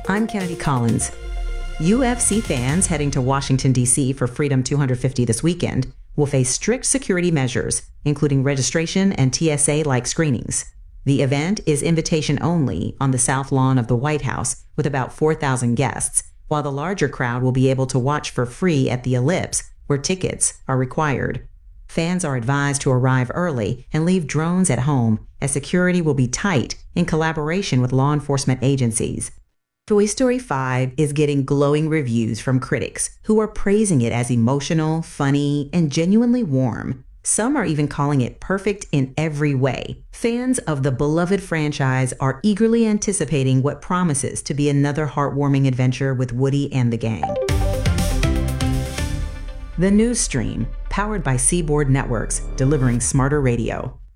I'm Kennedy Collins. UFC fans heading to Washington, D.C. for Freedom 250 this weekend will face strict security measures, including registration and TSA-like screenings. The event is invitation only on the South Lawn of the White House with about 4,000 guests, while the larger crowd will be able to watch for free at the Ellipse, where tickets are required. Fans are advised to arrive early and leave drones at home, as security will be tight in collaboration with law enforcement agencies. Toy Story 5 is getting glowing reviews from critics who are praising it as emotional, funny, and genuinely warm. Some are even calling it perfect in every way. Fans of the beloved franchise are eagerly anticipating what promises to be another heartwarming adventure with Woody and the gang. The News Stream, powered by Seaboard Networks, delivering smarter radio.